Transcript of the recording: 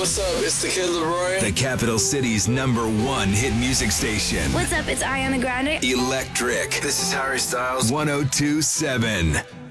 what's up? It's the Kid Leroy. The capital city's #1 hit music station. What's up? It's Ariana Grande. Electric. This is Harry Styles. 102.7.